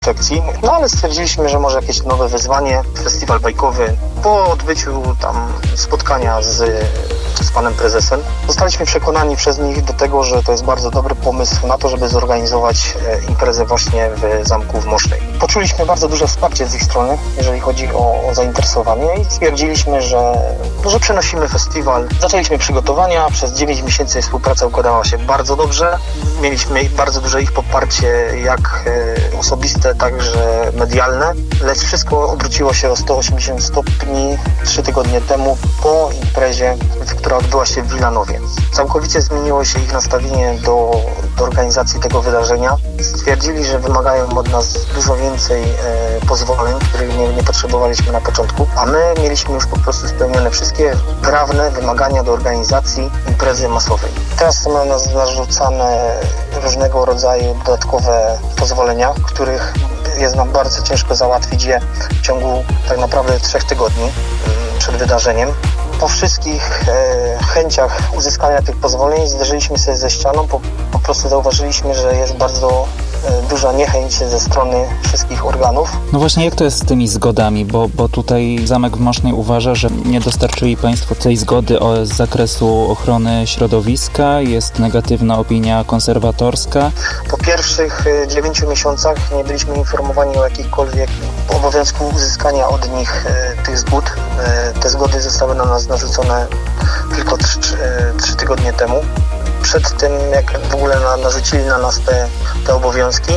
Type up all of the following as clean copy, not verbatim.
protekcji, no ale stwierdziliśmy, że może jakieś nowe wyzwanie, festiwal bajkowy. Po odbyciu tam spotkania z panem prezesem zostaliśmy przekonani przez nich do tego, że to jest bardzo dobry pomysł na to, żeby zorganizować imprezę właśnie w zamku w Mosznej. Poczuliśmy bardzo duże wsparcie z ich strony, jeżeli chodzi o zainteresowanie i stwierdziliśmy, że przenosimy festiwal. Zaczęliśmy przygotowania, przez 9 miesięcy współpraca układała się bardzo dobrze. Mieliśmy bardzo duże ich poparcie, jak osobiste, także medialne, lecz wszystko obróciło się o 180 stopni 3 tygodnie temu po imprezie, która odbyła się w Wilanowie. Całkowicie zmieniło się ich nastawienie do organizacji tego wydarzenia. Stwierdzili, że wymagają od nas dużo więcej pozwoleń, których nie potrzebowaliśmy na początku, a my mieliśmy już po prostu spełnione wszystkie prawne wymagania do organizacji imprezy masowej. Teraz są na nas narzucane różnego rodzaju dodatkowe pozwolenia, których jest nam bardzo ciężko załatwić je w ciągu tak naprawdę 3 tygodni przed wydarzeniem. Po wszystkich chęciach uzyskania tych pozwoleń zderzyliśmy się ze ścianą, po prostu zauważyliśmy, że jest bardzo duża niechęć ze strony wszystkich organów. No właśnie, jak to jest z tymi zgodami? Bo tutaj Zamek w Mosznej uważa, że nie dostarczyli Państwo tej zgody z zakresu ochrony środowiska, jest negatywna opinia konserwatorska. Po pierwszych 9 miesiącach nie byliśmy informowani o jakichkolwiek obowiązku uzyskania od nich tych zgód. Te zgody zostały na nas narzucone tylko 3 tygodnie temu. Przed tym, jak w ogóle narzucili na nas te obowiązki,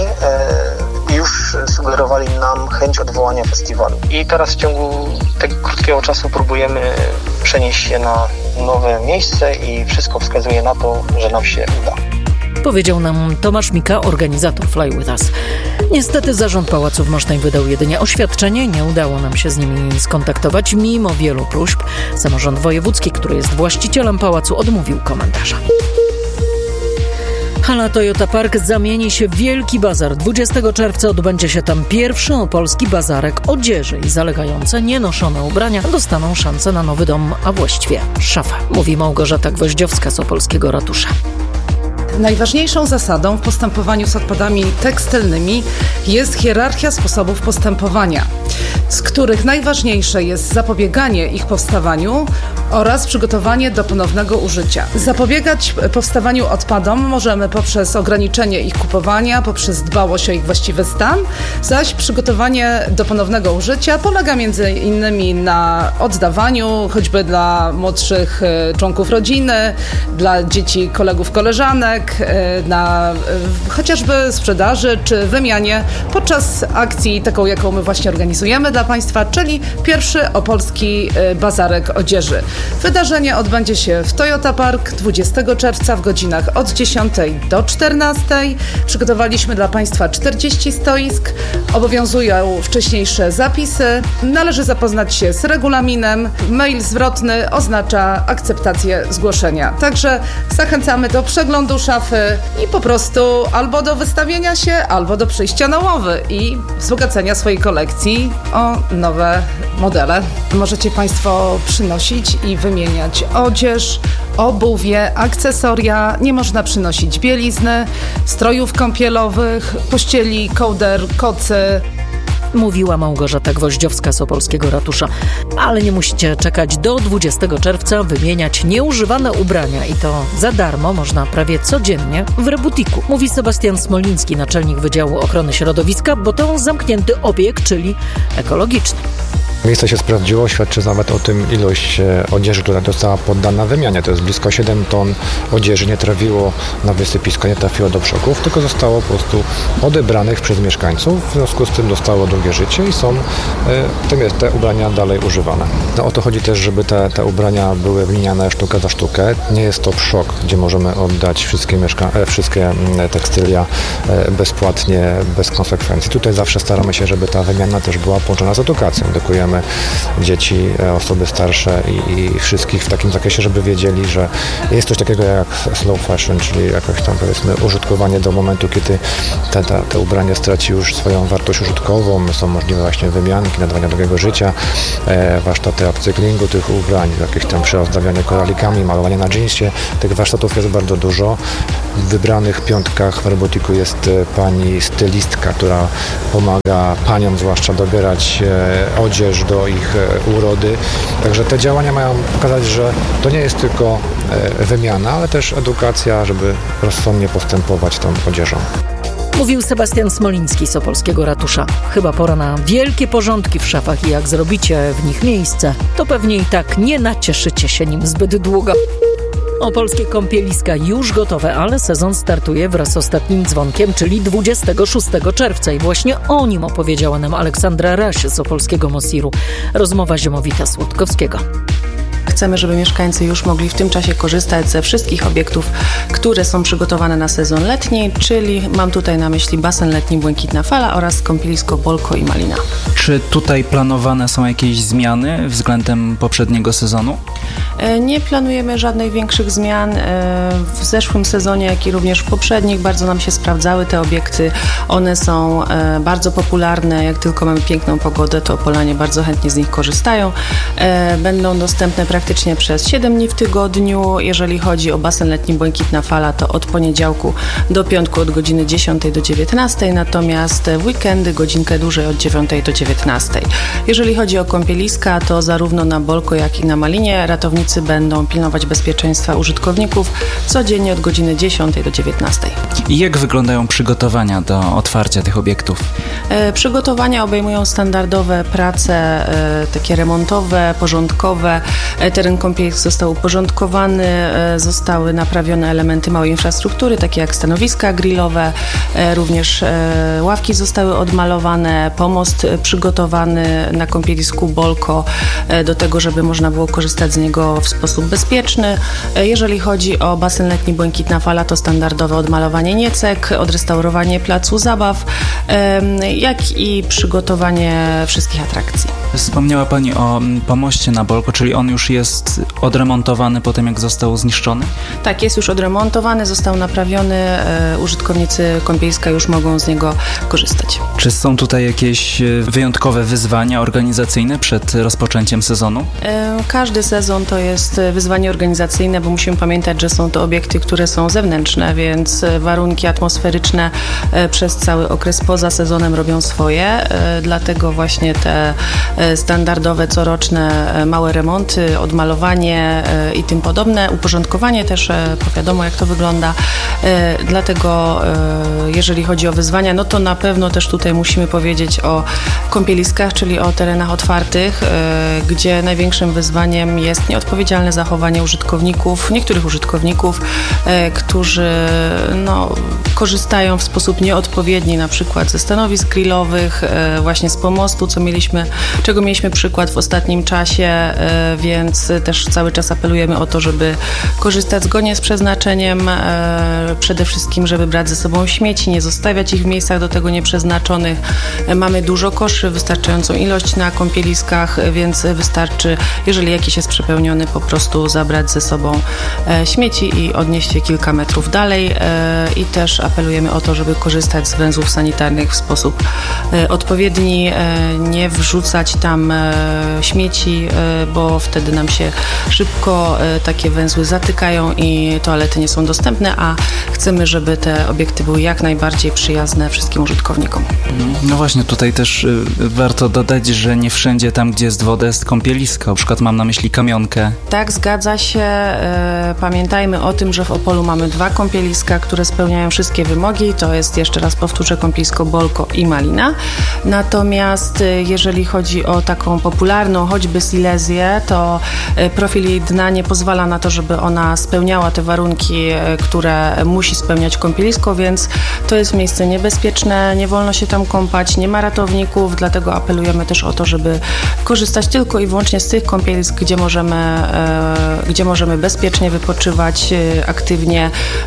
już sugerowali nam chęć odwołania festiwalu. I teraz w ciągu tego krótkiego czasu próbujemy przenieść się na nowe miejsce i wszystko wskazuje na to, że nam się uda. Powiedział nam Tomasz Mika, organizator Fly With Us. Niestety zarząd Pałacu w Mosznej wydał jedynie oświadczenie. Nie udało nam się z nimi skontaktować, mimo wielu próśb. Samorząd wojewódzki, który jest właścicielem pałacu, odmówił komentarza. Hala Toyota Park zamieni się w wielki bazar. 20 czerwca odbędzie się tam pierwszy opolski bazarek odzieży i zalegające, nienoszone ubrania dostaną szansę na nowy dom, a właściwie szafę, mówi Małgorzata Gwoździowska z opolskiego ratusza. Najważniejszą zasadą w postępowaniu z odpadami tekstylnymi jest hierarchia sposobów postępowania, z których najważniejsze jest zapobieganie ich powstawaniu oraz przygotowanie do ponownego użycia. Zapobiegać powstawaniu odpadom możemy poprzez ograniczenie ich kupowania, poprzez dbałość o ich właściwy stan, zaś przygotowanie do ponownego użycia polega między innymi na oddawaniu, choćby dla młodszych członków rodziny, dla dzieci, kolegów, koleżanek, na chociażby sprzedaży czy wymianie podczas akcji taką, jaką my właśnie organizujemy dla Państwa, czyli pierwszy opolski bazarek odzieży. Wydarzenie odbędzie się w Toyota Park 20 czerwca w godzinach od 10 do 14. Przygotowaliśmy dla Państwa 40 stoisk. Obowiązują wcześniejsze zapisy. Należy zapoznać się z regulaminem. Mail zwrotny oznacza akceptację zgłoszenia. Także zachęcamy do przeglądu szafy i po prostu albo do wystawienia się, albo do przyjścia na łowy i wzbogacenia swojej kolekcji o nowe modele. Możecie Państwo przynosić i wymieniać odzież, obuwie, akcesoria. Nie można przynosić bielizny, strojów kąpielowych, pościeli, kołder, kocy. Mówiła Małgorzata Gwoździowska z opolskiego ratusza. Ale nie musicie czekać do 20 czerwca, wymieniać nieużywane ubrania i to za darmo można prawie codziennie w Rebutiku. Mówi Sebastian Smoliński, naczelnik Wydziału Ochrony Środowiska, bo to zamknięty obieg, czyli ekologiczny. Miejsce się sprawdziło, świadczy nawet o tym ilość odzieży, która została poddana wymianie. To jest blisko 7 ton odzieży, nie trafiło na wysypisko, nie trafiło do przoków, tylko zostało po prostu odebranych przez mieszkańców. W związku z tym dostało drugie życie i są te ubrania dalej używane. No, o to chodzi też, żeby te ubrania były wymieniane sztukę za sztukę. Nie jest to szok, gdzie możemy oddać wszystkie tekstylia bezpłatnie, bez konsekwencji. Tutaj zawsze staramy się, żeby ta wymiana też była połączona z edukacją. Edukujemy informujemy dzieci, osoby starsze i wszystkich w takim zakresie, żeby wiedzieli, że jest coś takiego jak slow fashion, czyli jakaś tam powiedzmy użytkowanie do momentu, kiedy te ubranie straci już swoją wartość użytkową, są możliwe właśnie wymianki, nadawania drugiego życia, warsztaty upcyklingu tych ubrań, jakieś tam przeozdabianie koralikami, malowanie na dżinsie. Tych warsztatów jest bardzo dużo. W wybranych piątkach w Robotiku jest pani stylistka, która pomaga paniom zwłaszcza dobierać odzież do ich urody. Także te działania mają pokazać, że to nie jest tylko wymiana, ale też edukacja, żeby rozsądnie postępować tą odzieżą. Mówił Sebastian Smoliński z Opolskiego Ratusza. Chyba pora na wielkie porządki w szafach i jak zrobicie w nich miejsce, to pewnie i tak nie nacieszycie się nim zbyt długo. Opolskie kąpieliska już gotowe, ale sezon startuje wraz z ostatnim dzwonkiem, czyli 26 czerwca i właśnie o nim opowiedziała nam Aleksandra Raś z Opolskiego Mosiru. Rozmowa Ziemowita Słodkowskiego. Chcemy, żeby mieszkańcy już mogli w tym czasie korzystać ze wszystkich obiektów, które są przygotowane na sezon letni, czyli mam tutaj na myśli basen letni Błękitna Fala oraz kąpielisko Bolko i Malina. Czy tutaj planowane są jakieś zmiany względem poprzedniego sezonu? Nie planujemy żadnych większych zmian. W zeszłym sezonie, jak i również w poprzednich bardzo nam się sprawdzały te obiekty. One są bardzo popularne. Jak tylko mamy piękną pogodę, to Opolanie bardzo chętnie z nich korzystają. Będą dostępne praktycznie przez 7 dni w tygodniu. Jeżeli chodzi o basen letni Błękitna Fala, to od poniedziałku do piątku od godziny 10 do 19, natomiast w weekendy godzinkę dłużej od 9 do 19. Jeżeli chodzi o kąpieliska, to zarówno na Bolko, jak i na Malinie ratownicy będą pilnować bezpieczeństwa użytkowników codziennie od godziny 10 do 19. I jak wyglądają przygotowania do otwarcia tych obiektów? Przygotowania obejmują standardowe prace, takie remontowe, porządkowe. Teren kąpielisk został uporządkowany, zostały naprawione elementy małej infrastruktury, takie jak stanowiska grillowe, również ławki zostały odmalowane, pomost przygotowany na kąpielisku Bolko do tego, żeby można było korzystać z niego w sposób bezpieczny. Jeżeli chodzi o basen letni Błękitna Fala, to standardowe odmalowanie niecek, odrestaurowanie placu zabaw, jak i przygotowanie wszystkich atrakcji. Wspomniała Pani o pomoście na Bolko, czyli on już jest odremontowany po tym, jak został zniszczony? Tak, jest już odremontowany, został naprawiony, użytkownicy kąpieliska już mogą z niego korzystać. Czy są tutaj jakieś wyjątkowe wyzwania organizacyjne przed rozpoczęciem sezonu? Każdy sezon to jest wyzwanie organizacyjne, bo musimy pamiętać, że są to obiekty, które są zewnętrzne, więc warunki atmosferyczne przez cały okres poza sezonem robią swoje, dlatego właśnie te standardowe, coroczne małe remonty, odmalowanie i tym podobne, uporządkowanie też, bo wiadomo jak to wygląda. Dlatego jeżeli chodzi o wyzwania, no to na pewno też tutaj musimy powiedzieć o kąpieliskach, czyli o terenach otwartych, gdzie największym wyzwaniem jest nieodpowiedzialne zachowanie użytkowników, niektórych użytkowników, którzy korzystają w sposób nieodpowiedni, na przykład ze stanowisk grillowych, właśnie z pomostu, czego mieliśmy przykład w ostatnim czasie, więc też cały czas apelujemy o to, żeby korzystać zgodnie z przeznaczeniem, przede wszystkim, żeby brać ze sobą śmieci, nie zostawiać ich w miejscach do tego nieprzeznaczonych. Mamy dużo koszy, wystarczającą ilość na kąpieliskach, więc wystarczy, jeżeli jakiś jest przepełniony, po prostu zabrać ze sobą śmieci i odnieść je kilka metrów dalej. I też apelujemy o to, żeby korzystać z węzłów sanitarnych w sposób odpowiedni, nie wrzucać tam śmieci, bo wtedy nam się szybko takie węzły zatykają i toalety nie są dostępne, a chcemy, żeby te obiekty były jak najbardziej przyjazne wszystkim użytkownikom. No właśnie, tutaj też warto dodać, że nie wszędzie tam, gdzie jest woda, jest kąpielisko. Na przykład mam na myśli Kamionkę. Tak, zgadza się. Pamiętajmy o tym, że w Opolu mamy 2 kąpieliska, które spełniają wszystkie wymogi. To jest, jeszcze raz powtórzę, kąpielisko Bolko i Malina. Natomiast jeżeli chodzi o taką popularną, choćby Silesię, to profil jej dna nie pozwala na to, żeby ona spełniała te warunki, które musi spełniać kąpielisko, więc to jest miejsce niebezpieczne, nie wolno się tam tam kąpać, nie ma ratowników, dlatego apelujemy też o to, żeby korzystać tylko i wyłącznie z tych kąpielisk, gdzie możemy bezpiecznie wypoczywać, aktywnie,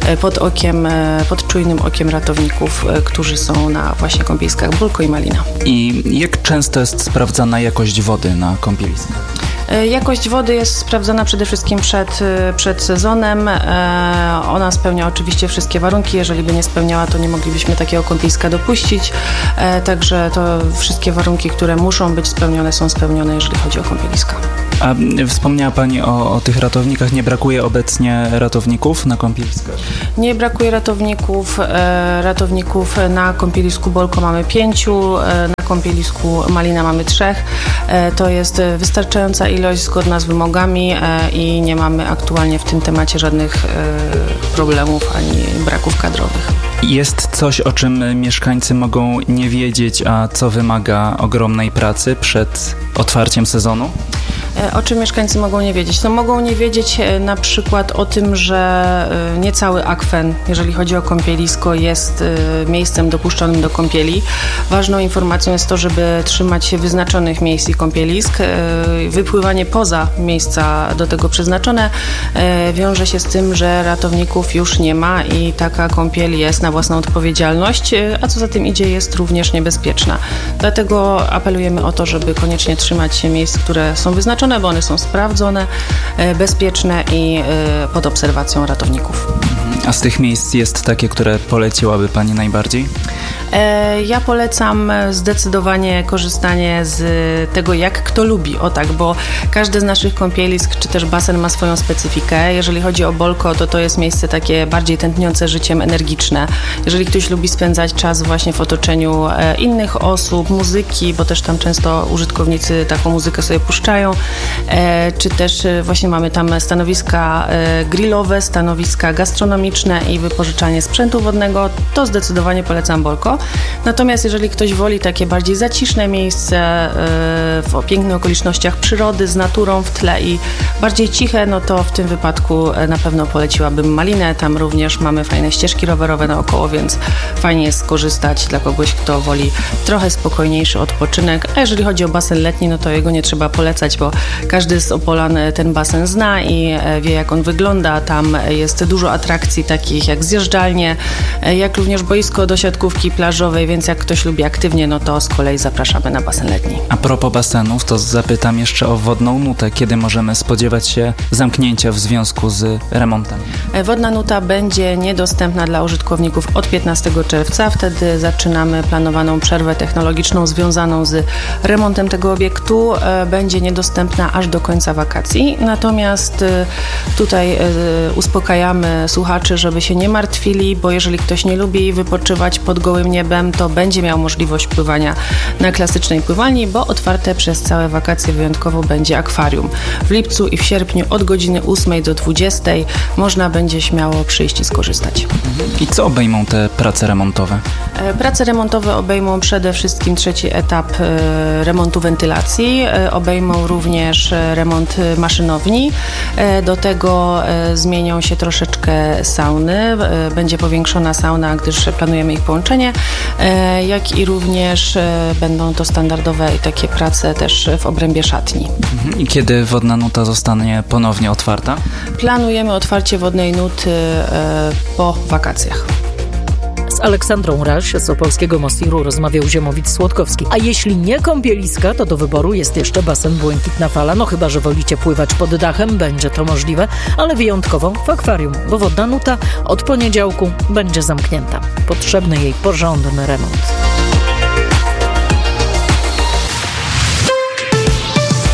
pod czujnym okiem ratowników, którzy są na właśnie kąpieliskach Bolko i Malina. I jak często jest sprawdzana jakość wody na kąpieliskach? Jakość wody jest sprawdzana przede wszystkim przed sezonem. Ona spełnia oczywiście wszystkie warunki. Jeżeli by nie spełniała, to nie moglibyśmy takiego kąpieliska dopuścić. Także to wszystkie warunki, które muszą być spełnione, są spełnione, jeżeli chodzi o kąpieliska. A wspomniała Pani o tych ratownikach. Nie brakuje obecnie ratowników na kąpieliskach? Nie brakuje ratowników. Ratowników na kąpielisku Bolko mamy 5, na kąpielisku Malina mamy 3. To jest wystarczająca ilość, zgodna z wymogami i nie mamy aktualnie w tym temacie żadnych problemów ani braków kadrowych. Jest coś, o czym mieszkańcy mogą nie wiedzieć, a co wymaga ogromnej pracy przed otwarciem sezonu? O czym mieszkańcy mogą nie wiedzieć? No, mogą nie wiedzieć na przykład o tym, że nie cały akwen, jeżeli chodzi o kąpielisko, jest miejscem dopuszczonym do kąpieli. Ważną informacją jest to, żeby trzymać się wyznaczonych miejsc i kąpielisk. Wypływanie poza miejsca do tego przeznaczone wiąże się z tym, że ratowników już nie ma i taka kąpiel jest na własną odpowiedzialność, a co za tym idzie, jest również niebezpieczna. Dlatego apelujemy o to, żeby koniecznie trzymać się miejsc, które są wyznaczone, bo one są sprawdzone, bezpieczne i pod obserwacją ratowników. A z tych miejsc jest takie, które poleciłaby Pani najbardziej? Ja polecam zdecydowanie korzystanie z tego, jak kto lubi, bo każdy z naszych kąpielisk czy też basen ma swoją specyfikę. Jeżeli chodzi o Bolko, to jest miejsce takie bardziej tętniące życiem, energiczne. Jeżeli ktoś lubi spędzać czas właśnie w otoczeniu innych osób, muzyki, bo też tam często użytkownicy taką muzykę sobie puszczają, czy też właśnie mamy tam stanowiska grillowe, stanowiska gastronomiczne i wypożyczanie sprzętu wodnego, to zdecydowanie polecam Bolko. Natomiast jeżeli ktoś woli takie bardziej zaciszne miejsce w pięknych okolicznościach przyrody, z naturą w tle i bardziej ciche, no to w tym wypadku na pewno poleciłabym Malinę. Tam również mamy fajne ścieżki rowerowe naokoło, więc fajnie jest skorzystać dla kogoś, kto woli trochę spokojniejszy odpoczynek. A jeżeli chodzi o basen letni, no to jego nie trzeba polecać, bo każdy z Opolan ten basen zna i wie, jak on wygląda. Tam jest dużo atrakcji takich jak zjeżdżalnie, jak również boisko do siatkówki plażowej, więc jak ktoś lubi aktywnie, no to z kolei zapraszamy na basen letni. A propos basenów, to zapytam jeszcze o wodną nutę. Kiedy możemy spodziewać się zamknięcia w związku z remontem? Wodna nuta będzie niedostępna dla użytkowników od 15 czerwca. Wtedy zaczynamy planowaną przerwę technologiczną związaną z remontem tego obiektu. Będzie niedostępna aż do końca wakacji. Natomiast tutaj uspokajamy słuchaczy, żeby się nie martwili, bo jeżeli ktoś nie lubi wypoczywać pod gołym niebem, to będzie miał możliwość pływania na klasycznej pływalni, bo otwarte przez całe wakacje wyjątkowo będzie akwarium. W lipcu i w sierpniu od godziny 8 do 20 można będzie śmiało przyjść i skorzystać. I co obejmą te prace remontowe? Prace remontowe obejmą przede wszystkim 3. etap remontu wentylacji, obejmą również remont maszynowni. Do tego zmienią się troszeczkę sauny, będzie powiększona sauna, gdyż planujemy ich połączenie, jak i również będą to standardowe i takie prace też w obrębie szatni. I kiedy wodna nuta zostanie ponownie otwarta? Planujemy otwarcie wodnej nuty po wakacjach. Z Aleksandrą Raś z Opolskiego Mostiru rozmawiał Ziemowit Słodkowski. A jeśli nie kąpieliska, to do wyboru jest jeszcze basen Błękitna Fala. No chyba że wolicie pływać pod dachem, będzie to możliwe, ale wyjątkowo w akwarium, bo wodna nuta od poniedziałku będzie zamknięta. Potrzebny jej porządny remont.